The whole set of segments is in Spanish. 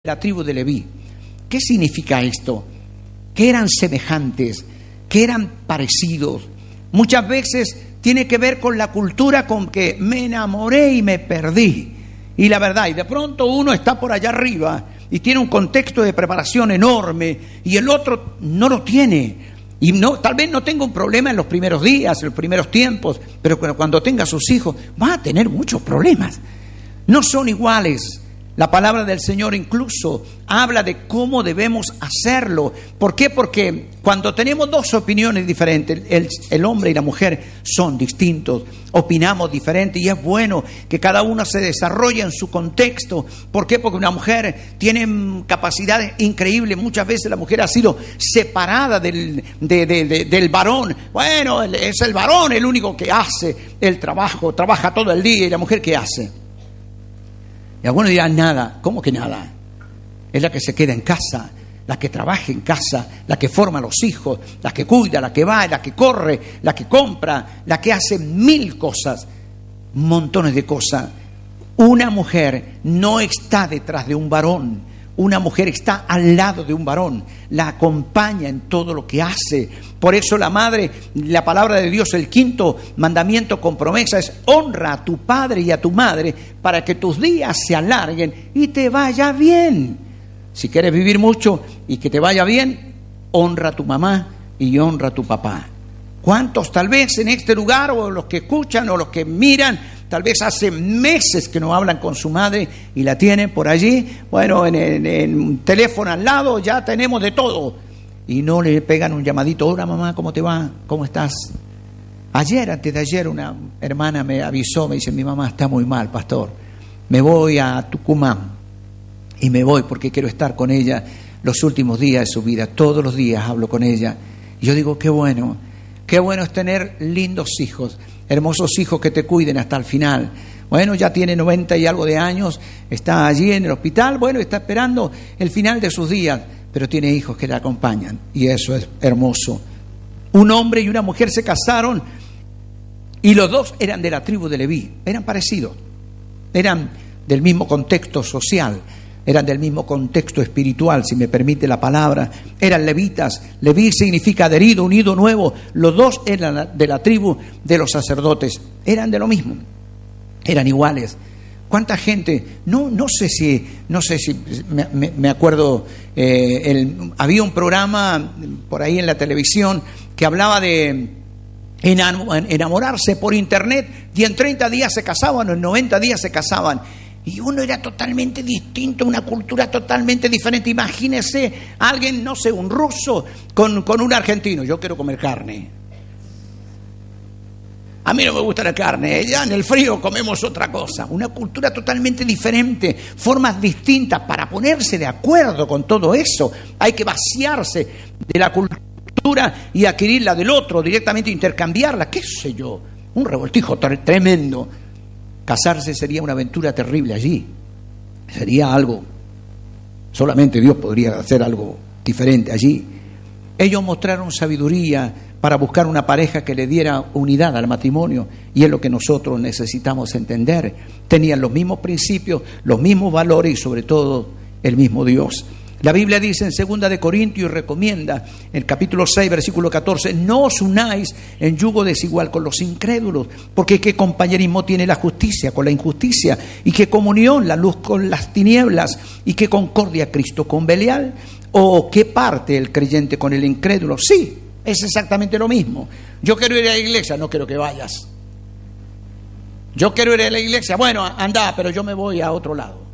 la tribu de Leví. ¿Qué significa esto? Que eran semejantes, que eran parecidos. Muchas veces tiene que ver con la cultura, con que me enamoré y me perdí. Y la verdad, y de pronto uno está por allá arriba y tiene un contexto de preparación enorme y el otro no lo tiene. Y no, tal vez no tenga un problema en los primeros días, en los primeros tiempos, pero cuando tenga sus hijos va a tener muchos problemas. No son iguales. La palabra del Señor incluso habla de cómo debemos hacerlo. ¿Por qué? Porque cuando tenemos dos opiniones diferentes, el hombre y la mujer son distintos, opinamos diferente y es bueno que cada uno se desarrolle en su contexto. ¿Por qué? Porque una mujer tiene capacidades increíbles. Muchas veces la mujer ha sido separada del varón. Bueno, es el varón el único que hace el trabajo, trabaja todo el día. ¿Y la mujer qué hace? Y algunos dirán, nada. ¿Cómo que nada? Es la que se queda en casa, la que trabaja en casa, la que forma a los hijos, la que cuida, la que va, la que corre, la que compra, la que hace 1000 cosas, montones de cosas. Una mujer no está detrás de un varón. Una mujer está al lado de un varón, la acompaña en todo lo que hace. Por eso la madre, la palabra de Dios, el 5º mandamiento con promesa es: honra a tu padre y a tu madre para que tus días se alarguen y te vaya bien. Si quieres vivir mucho y que te vaya bien, honra a tu mamá y honra a tu papá. ¿Cuántos tal vez en este lugar, o los que escuchan o los que miran, tal vez hace meses que no hablan con su madre y la tienen por allí? Bueno, en un teléfono al lado ya tenemos de todo. Y no le pegan un llamadito: hola mamá, ¿cómo te va? ¿Cómo estás? Antes de ayer, una hermana me avisó, me dice: mi mamá está muy mal, pastor. Me voy a Tucumán y me voy porque quiero estar con ella los últimos días de su vida. Todos los días hablo con ella. Y yo digo, qué bueno es tener lindos hijos, hermosos hijos que te cuiden hasta el final. Bueno, ya tiene 90 y algo de años, está allí en el hospital, bueno, está esperando el final de sus días, pero tiene hijos que le acompañan y eso es hermoso. Un hombre y una mujer se casaron y los dos eran de la tribu de Leví, eran parecidos, eran del mismo contexto social, eran del mismo contexto espiritual, si me permite la palabra. Eran levitas. Leví significa adherido, unido, nuevo. Los dos eran de la tribu de los sacerdotes. Eran de lo mismo. Eran iguales. ¿Cuánta gente? No sé si me acuerdo. Había un programa por ahí en la televisión que hablaba de enamorarse por internet, y en 30 días se casaban o en 90 días se casaban. Y uno era totalmente distinto, una cultura totalmente diferente. Imagínese alguien, no sé, un ruso con un argentino. Yo quiero comer carne. A mí no me gusta la carne. Ya en el frío comemos otra cosa. Una cultura totalmente diferente, formas distintas. Para ponerse de acuerdo con todo eso, hay que vaciarse de la cultura y adquirir la del otro, directamente intercambiarla. ¿Qué sé yo? Un revoltijo tremendo. Casarse sería una aventura terrible allí. Sería algo, solamente Dios podría hacer algo diferente allí. Ellos mostraron sabiduría para buscar una pareja que le diera unidad al matrimonio, y es lo que nosotros necesitamos entender. Tenían los mismos principios, los mismos valores y sobre todo el mismo Dios. La Biblia dice en 2 de Corintios, y recomienda en el capítulo 6, versículo 14: no os unáis en yugo desigual con los incrédulos, porque qué compañerismo tiene la justicia con la injusticia, y qué comunión la luz con las tinieblas, y qué concordia Cristo con Belial, o qué parte el creyente con el incrédulo. Sí, es exactamente lo mismo. Yo quiero ir a la iglesia, no quiero que vayas. Yo quiero ir a la iglesia, bueno, anda, pero yo me voy a otro lado.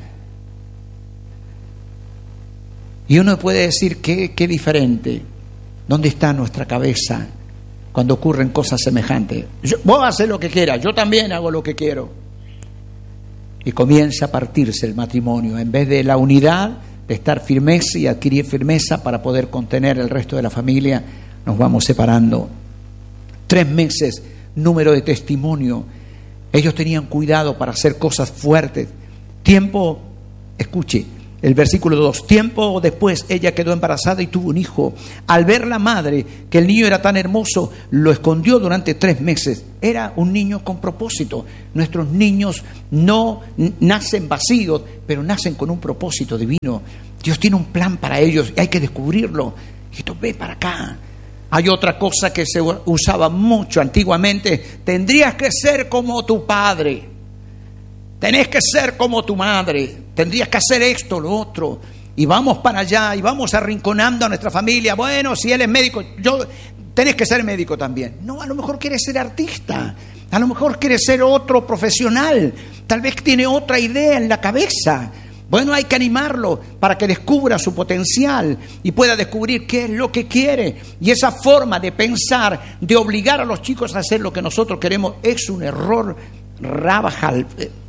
Y uno puede decir, qué diferente. ¿Dónde está nuestra cabeza cuando ocurren cosas semejantes? Vos haces lo que quieras, yo también hago lo que quiero. Y comienza a partirse el matrimonio. En vez de la unidad, de estar firmes y adquirir firmeza para poder contener el resto de la familia, nos vamos separando. 3 meses, número de testimonio. Ellos tenían cuidado para hacer cosas fuertes. Tiempo, escuche, El versículo 2, tiempo después ella quedó embarazada y tuvo un hijo. Al ver la madre que el niño era tan hermoso, lo escondió durante 3 meses. Era un niño con propósito. Nuestros niños no nacen vacíos, pero nacen con un propósito divino. Dios tiene un plan para ellos y hay que descubrirlo. Esto, ve para acá. Hay otra cosa que se usaba mucho antiguamente. Tendrías que ser como tu padre. Tenés que ser como tu madre. Tendrías que hacer esto, lo otro. Y vamos para allá y vamos arrinconando a nuestra familia. Bueno, si él es médico, tenés que ser médico también. No, a lo mejor quieres ser artista. A lo mejor quieres ser otro profesional. Tal vez tiene otra idea en la cabeza. Bueno, hay que animarlo para que descubra su potencial y pueda descubrir qué es lo que quiere. Y esa forma de pensar, de obligar a los chicos a hacer lo que nosotros queremos, es un error rabajal,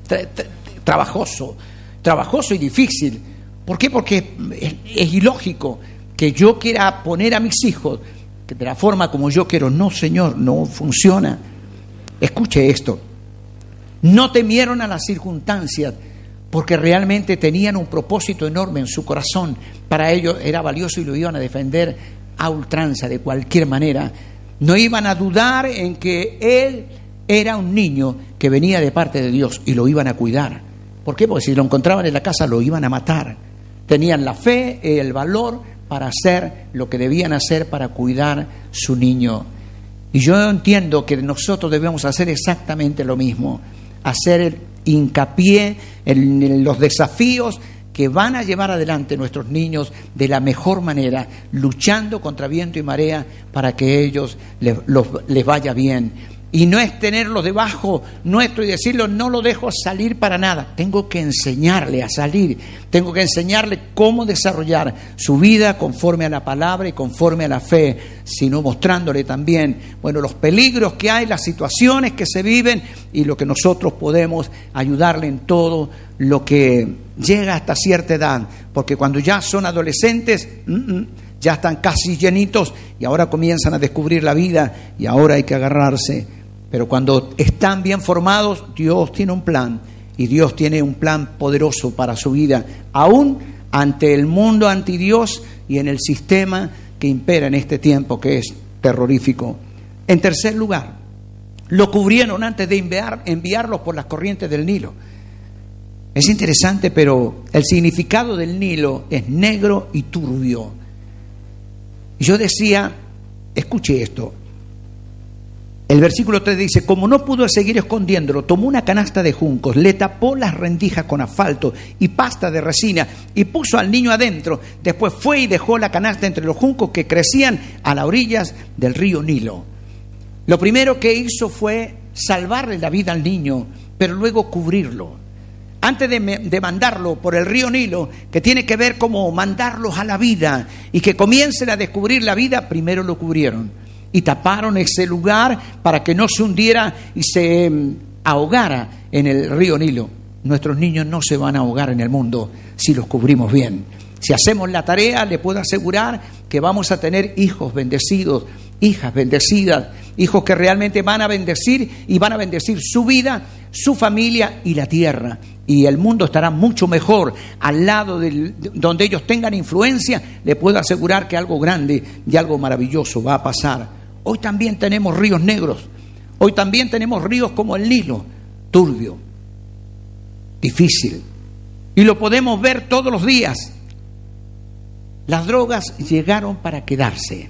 trabajoso y difícil. ¿Por qué? Porque es ilógico que yo quiera poner a mis hijos de la forma como yo quiero. No, Señor, no funciona. Escuche esto. No temieron a las circunstancias, porque realmente tenían un propósito enorme en su corazón. Para ellos era valioso y lo iban a defender a ultranza, de cualquier manera. No iban a dudar en que él era un niño que venía de parte de Dios y lo iban a cuidar. ¿Por qué? Porque si lo encontraban en la casa lo iban a matar. Tenían la fe y el valor para hacer lo que debían hacer para cuidar su niño. Y yo entiendo que nosotros debemos hacer exactamente lo mismo. Hacer hincapié en los desafíos que van a llevar adelante nuestros niños de la mejor manera, luchando contra viento y marea para que ellos les vaya bien. Y no es tenerlos debajo nuestro y decirlo, no lo dejo salir para nada. Tengo que enseñarle a salir, tengo que enseñarle cómo desarrollar su vida conforme a la palabra y conforme a la fe, sino mostrándole también, bueno, los peligros que hay, las situaciones que se viven y lo que nosotros podemos ayudarle en todo lo que llega hasta cierta edad. Porque cuando ya son adolescentes, ya están casi llenitos y ahora comienzan a descubrir la vida y ahora hay que agarrarse. Pero cuando están bien formados, Dios tiene un plan y Dios tiene un plan poderoso para su vida, aún ante el mundo anti Dios y en el sistema que impera en este tiempo, que es terrorífico. En tercer lugar, lo cubrieron antes de enviarlos por las corrientes del Nilo. Es interesante, pero el significado del Nilo es negro y turbio. Y yo decía, escuche esto. El versículo 3 dice, como no pudo seguir escondiéndolo, tomó una canasta de juncos, le tapó las rendijas con asfalto y pasta de resina y puso al niño adentro. Después fue y dejó la canasta entre los juncos que crecían a las orillas del río Nilo. Lo primero que hizo fue salvarle la vida al niño, pero luego cubrirlo. Antes de mandarlo por el río Nilo, que tiene que ver como mandarlos a la vida y que comiencen a descubrir la vida, primero lo cubrieron. Y taparon ese lugar para que no se hundiera y se ahogara en el río Nilo. Nuestros niños no se van a ahogar en el mundo si los cubrimos bien. Si hacemos la tarea, le puedo asegurar que vamos a tener hijos bendecidos, hijas bendecidas, hijos que realmente van a bendecir y van a bendecir su vida, su familia y la tierra. Y el mundo estará mucho mejor al lado donde ellos tengan influencia. Le puedo asegurar que algo grande y algo maravilloso va a pasar. Hoy también tenemos ríos negros. Hoy también tenemos ríos como el Nilo, turbio, difícil. Y lo podemos ver todos los días. Las drogas llegaron para quedarse.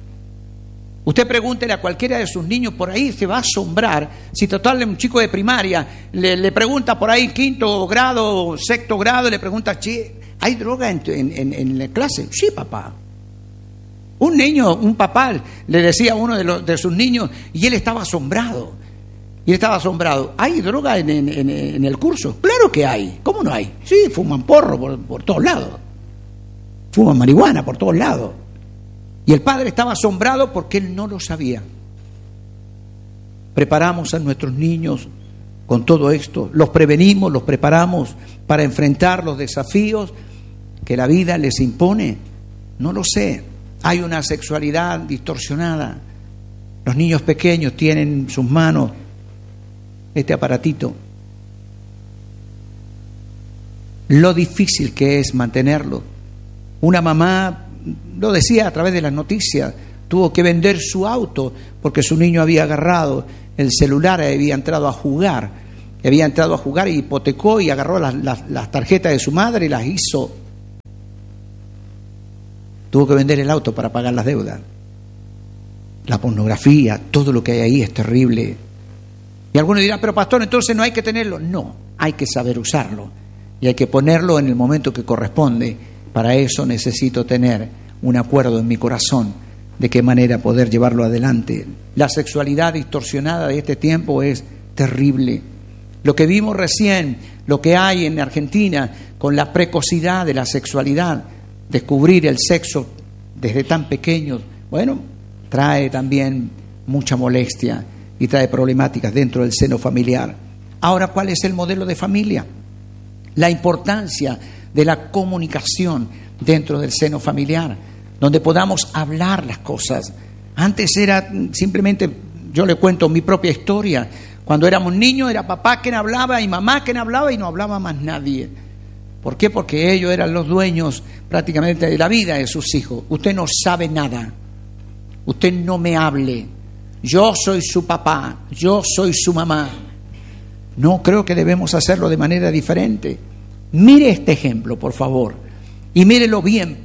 Usted pregúntele a cualquiera de sus niños por ahí, se va a asombrar. Si total un chico de primaria le pregunta por ahí, 5º grado, 6º grado, le pregunta, ¿hay droga en la clase? Sí, papá. Un niño, un papá le decía a uno de sus niños y él estaba asombrado. ¿Hay droga en el curso? Claro que hay. ¿Cómo no hay? Sí, fuman porro por todos lados. Fuman marihuana por todos lados. Y el padre estaba asombrado porque él no lo sabía. Preparamos a nuestros niños con todo esto. Los prevenimos, los preparamos para enfrentar los desafíos que la vida les impone. No lo sé. Hay una sexualidad distorsionada. Los niños pequeños tienen en sus manos este aparatito. lo difícil que es mantenerlo. Una mamá, lo decía a través de las noticias, tuvo que vender su auto porque su niño había agarrado el celular y había entrado a jugar. Y hipotecó y agarró las tarjetas de su madre y las hizo. Tuvo que vender el auto para pagar las deudas. La pornografía, todo lo que hay ahí es terrible. Y algunos dirán, pero pastor, entonces no hay que tenerlo. No, hay que saber usarlo y hay que ponerlo en el momento que corresponde. Para eso necesito tener un acuerdo en mi corazón de qué manera poder llevarlo adelante. La sexualidad distorsionada de este tiempo es terrible. Lo que vimos recién, lo que hay en Argentina con la precocidad de la sexualidad, descubrir el sexo desde tan pequeños, bueno, trae también mucha molestia y trae problemáticas dentro del seno familiar. Ahora, ¿cuál es el modelo de familia? La importancia de la comunicación dentro del seno familiar, donde podamos hablar las cosas. Antes era simplemente, yo le cuento mi propia historia. Cuando éramos niños era papá quien hablaba y mamá quien hablaba y no hablaba más nadie. ¿Por qué? Porque ellos eran los dueños prácticamente de la vida de sus hijos. Usted no sabe nada. Usted no me hable. Yo soy su papá. Yo soy su mamá. No, creo que debemos hacerlo de manera diferente. Mire este ejemplo, por favor. Y mírelo bien,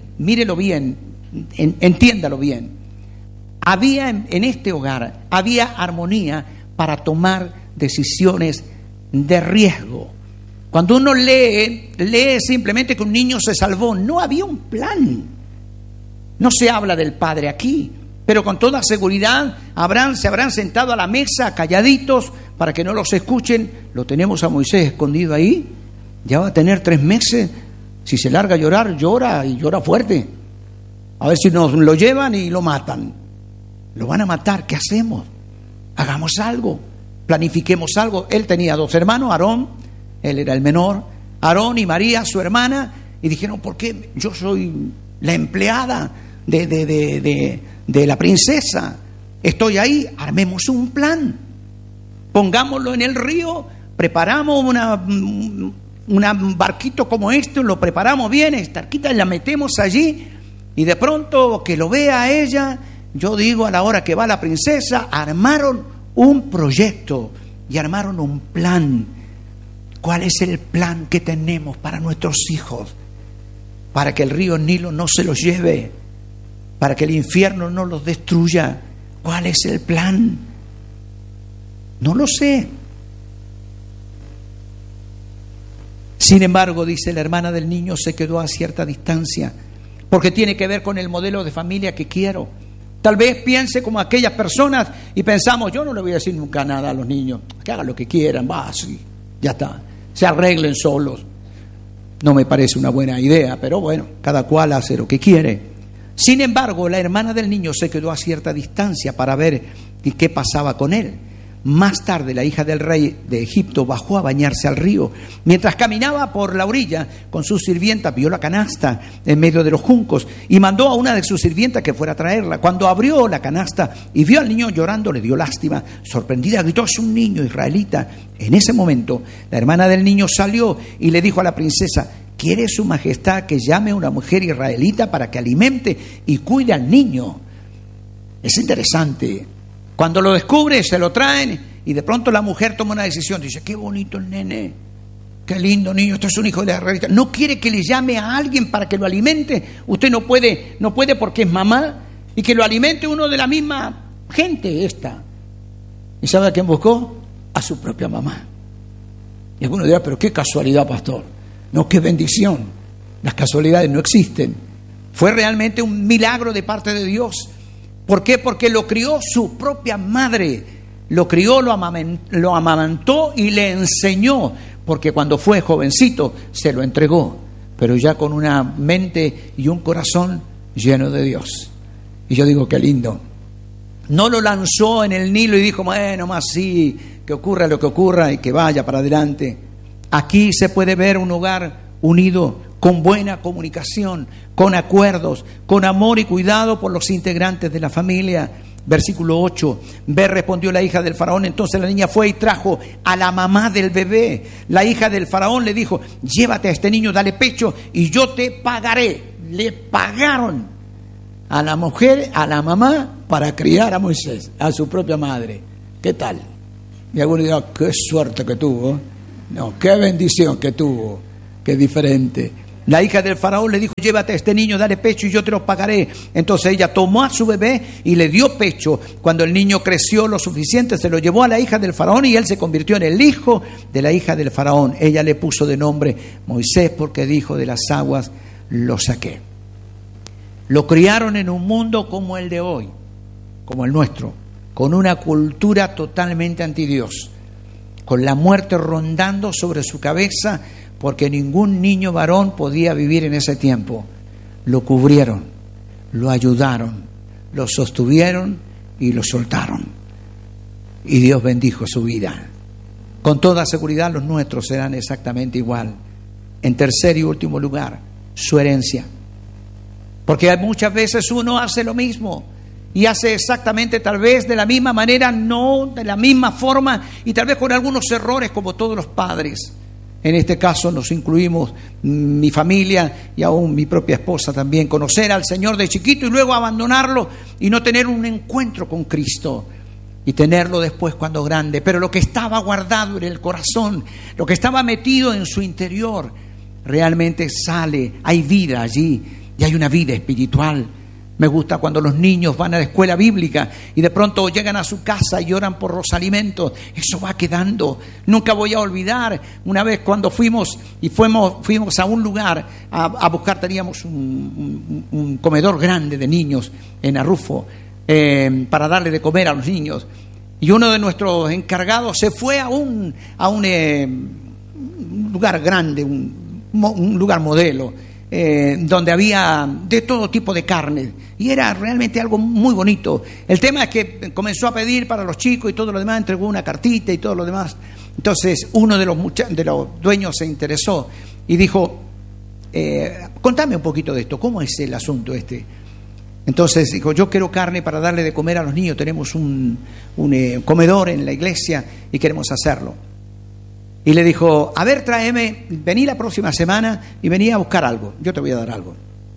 entiéndalo bien. Había en este hogar, había armonía para tomar decisiones de riesgo. Cuando uno lee simplemente que un niño se salvó. No había un plan. No se habla del padre aquí, pero con toda seguridad se habrán sentado a la mesa calladitos para que no los escuchen. Lo tenemos a Moisés escondido ahí. Ya va a tener 3 meses. Si se larga a llorar, llora y llora fuerte. A ver si nos lo llevan y lo matan. Lo van a matar. ¿Qué hacemos? Hagamos algo. Planifiquemos algo. Él tenía 2 hermanos, Aarón, él era el menor, Aarón y María, su hermana, y dijeron, ¿por qué yo soy la empleada de la princesa? Estoy ahí, armemos un plan. Pongámoslo en el río, preparamos un barquito como este, lo preparamos bien, esta arquita la metemos allí, y de pronto que lo vea a ella, yo digo a la hora que va la princesa, armaron un proyecto y armaron un plan. ¿Cuál es el plan que tenemos para nuestros hijos? Para que el río Nilo no se los lleve, para que el infierno no los destruya. ¿Cuál es el plan? No lo sé. Sin embargo, dice la hermana del niño, se quedó a cierta distancia, porque tiene que ver con el modelo de familia que quiero. Tal vez piense como aquellas personas y pensamos, yo no le voy a decir nunca nada a los niños, que hagan lo que quieran, va, sí, ya está, se arreglen solos. No me parece una buena idea, pero bueno, cada cual hace lo que quiere. Sin embargo, la hermana del niño se quedó a cierta distancia para ver qué pasaba con él. Más tarde, la hija del rey de Egipto bajó a bañarse al río. Mientras caminaba por la orilla con su sirvienta, vio la canasta en medio de los juncos y mandó a una de sus sirvientas que fuera a traerla. Cuando abrió la canasta y vio al niño llorando, le dio lástima. Sorprendida, gritó, es un niño israelita. En ese momento, la hermana del niño salió y le dijo a la princesa, ¿quiere su majestad que llame a una mujer israelita para que alimente y cuide al niño? Es interesante. Cuando lo descubre, se lo traen y de pronto la mujer toma una decisión. Dice, qué bonito el nene, qué lindo niño, esto es un hijo de la israelita. No quiere que le llame a alguien para que lo alimente. Usted no puede porque es mamá, y que lo alimente uno de la misma gente esta. ¿Y sabe a quién buscó? A su propia mamá. Y algunos dirán, pero qué casualidad, pastor. No, qué bendición. Las casualidades no existen. Fue realmente un milagro de parte de Dios. ¿Por qué? Porque lo crió su propia madre. Lo crió, lo amamantó y le enseñó. Porque cuando fue jovencito se lo entregó. Pero ya con una mente y un corazón lleno de Dios. Y yo digo, qué lindo. No lo lanzó en el Nilo y dijo, bueno, más sí, que ocurra lo que ocurra y que vaya para adelante. Aquí se puede ver un hogar unido, con buena comunicación, con acuerdos, con amor y cuidado por los integrantes de la familia. Versículo 8, ve, respondió la hija del faraón. Entonces la niña fue y trajo a la mamá del bebé. La hija del faraón le dijo, llévate a este niño, dale pecho y yo te pagaré. Le pagaron a la mujer, a la mamá, para criar a Moisés, a su propia madre. ¿Qué tal? Y algunos dirán, qué suerte que tuvo. No, qué bendición que tuvo. Qué diferente. La hija del faraón le dijo, llévate a este niño, dale pecho y yo te lo pagaré. Entonces ella tomó a su bebé y le dio pecho. Cuando el niño creció lo suficiente, se lo llevó a la hija del faraón y él se convirtió en el hijo de la hija del faraón. Ella le puso de nombre Moisés porque dijo, de las aguas lo saqué. Lo criaron en un mundo como el de hoy, como el nuestro, con una cultura totalmente anti Dios, con la muerte rondando sobre su cabeza, porque ningún niño varón podía vivir en ese tiempo. Lo cubrieron, lo ayudaron, lo sostuvieron y lo soltaron. Y Dios bendijo su vida. Con toda seguridad los nuestros serán exactamente igual. En tercer y último lugar, su herencia. Porque muchas veces uno hace lo mismo y hace exactamente tal vez de la misma manera, no de la misma forma y tal vez con algunos errores como todos los padres. En este caso nos incluimos mi familia y aún mi propia esposa también. Conocer al Señor de chiquito y luego abandonarlo y no tener un encuentro con Cristo y tenerlo después cuando grande. Pero lo que estaba guardado en el corazón, lo que estaba metido en su interior, realmente sale. Hay vida allí y hay una vida espiritual. Me gusta cuando los niños van a la escuela bíblica y de pronto llegan a su casa y lloran por los alimentos. Eso va quedando. Nunca voy a olvidar una vez cuando fuimos a un lugar a buscar, teníamos un comedor grande de niños en Arrufo para darle de comer a los niños. Y uno de nuestros encargados se fue a un lugar grande, un lugar modelo, donde había de todo tipo de carne y era realmente algo muy bonito. El tema es que comenzó a pedir para los chicos y todo lo demás, entregó una cartita y todo lo demás. Entonces uno de los dueños se interesó y dijo, contame un poquito de esto, ¿cómo es el asunto este? Entonces dijo, yo quiero carne para darle de comer a los niños, tenemos un comedor en la iglesia y queremos hacerlo. Y le dijo, a ver, vení la próxima semana y vení a buscar algo, yo te voy a dar algo.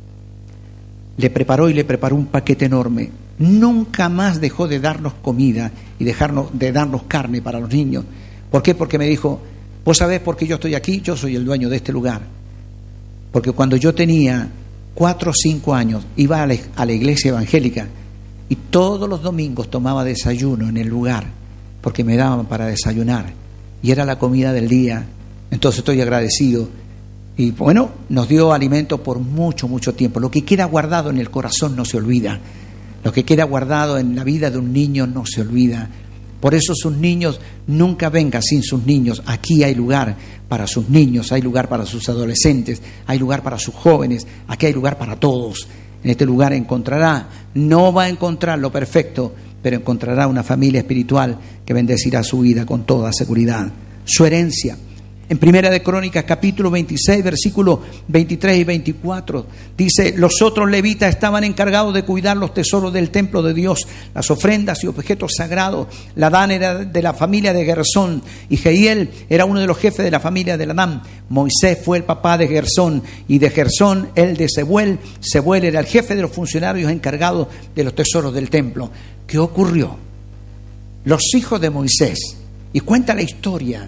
Le preparó un paquete enorme. Nunca más dejó de darnos comida y de darnos carne para los niños. ¿Por qué? Porque me dijo, vos sabés por qué yo estoy aquí, yo soy el dueño de este lugar. Porque cuando yo tenía 4 o 5 años, iba a la iglesia evangélica y todos los domingos tomaba desayuno en el lugar, porque me daban para desayunar. Y era la comida del día. Entonces estoy agradecido. Y bueno, nos dio alimento por mucho, mucho tiempo. Lo que queda guardado en el corazón no se olvida. Lo que queda guardado en la vida de un niño no se olvida. Por eso sus niños, nunca vengan sin sus niños. Aquí hay lugar para sus niños, hay lugar para sus adolescentes, hay lugar para sus jóvenes. Aquí hay lugar para todos. En este lugar encontrará, no va a encontrar lo perfecto, pero encontrará una familia espiritual que bendecirá su vida con toda seguridad. Su herencia. En Primera de Crónicas, capítulo 26, versículos 23 y 24, dice, los otros levitas estaban encargados de cuidar los tesoros del templo de Dios, las ofrendas y objetos sagrados. Ladán era de la familia de Gersón y Jehiel era uno de los jefes de la familia de Ladán. Moisés fue el papá de Gersón y de Gersón el de Sebuel. Sebuel era el jefe de los funcionarios encargados de los tesoros del templo. ¿Qué ocurrió? Los hijos de Moisés, y cuenta la historia,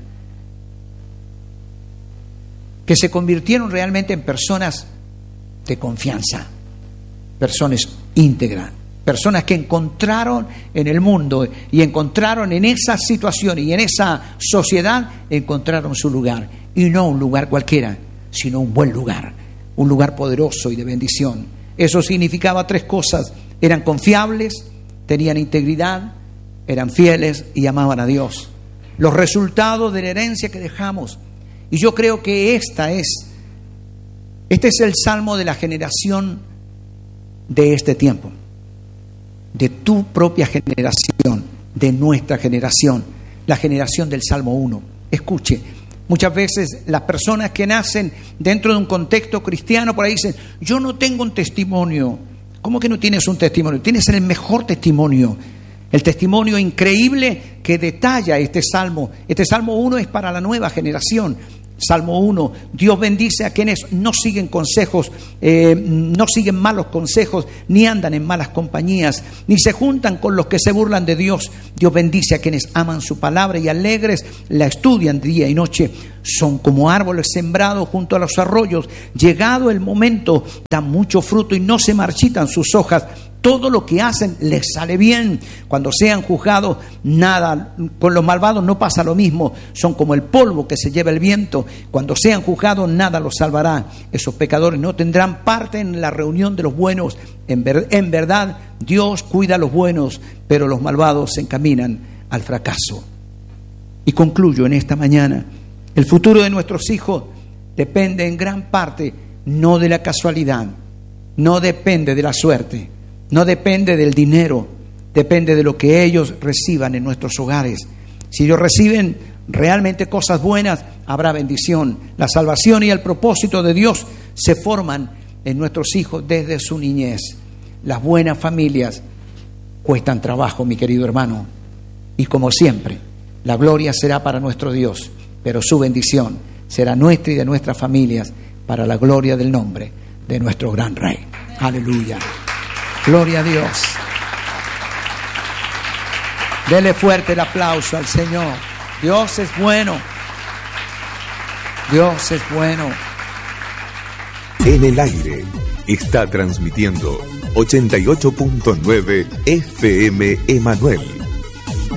que se convirtieron realmente en personas de confianza, personas íntegras, personas que encontraron en el mundo y encontraron en esa situación y en esa sociedad, encontraron su lugar, y no un lugar cualquiera, sino un buen lugar, un lugar poderoso y de bendición. Eso significaba 3 cosas: eran confiables, tenían integridad, eran fieles y amaban a Dios. Los resultados de la herencia que dejamos. Y yo creo que este es el salmo de la generación de este tiempo, de tu propia generación, de nuestra generación, la generación del Salmo 1. Escuche, muchas veces las personas que nacen dentro de un contexto cristiano por ahí dicen, yo no tengo un testimonio. ¿Cómo que no tienes un testimonio? Tienes el mejor testimonio. El testimonio increíble que detalla este Salmo. Este Salmo 1 es para la nueva generación. Salmo 1, Dios bendice a quienes no siguen consejos, no siguen malos consejos, ni andan en malas compañías, ni se juntan con los que se burlan de Dios. Dios bendice a quienes aman su palabra y alegres la estudian día y noche. Son como árboles sembrados junto a los arroyos. Llegado el momento, dan mucho fruto y no se marchitan sus hojas. Todo lo que hacen les sale bien. Cuando sean juzgados, nada, con los malvados no pasa lo mismo. Son como el polvo que se lleva el viento. Cuando sean juzgados, nada los salvará. Esos pecadores no tendrán parte en la reunión de los buenos. En verdad, Dios cuida a los buenos, pero los malvados se encaminan al fracaso. Y concluyo en esta mañana. El futuro de nuestros hijos depende en gran parte no de la casualidad, no depende de la suerte, no depende del dinero, depende de lo que ellos reciban en nuestros hogares. Si ellos reciben realmente cosas buenas, habrá bendición. La salvación y el propósito de Dios se forman en nuestros hijos desde su niñez. Las buenas familias cuestan trabajo, mi querido hermano. Y como siempre, la gloria será para nuestro Dios, pero su bendición será nuestra y de nuestras familias para la gloria del nombre de nuestro gran Rey. Aleluya. Gloria a Dios. Dele fuerte el aplauso al Señor. Dios es bueno. Dios es bueno. En el aire está transmitiendo 88.9 FM Emanuel.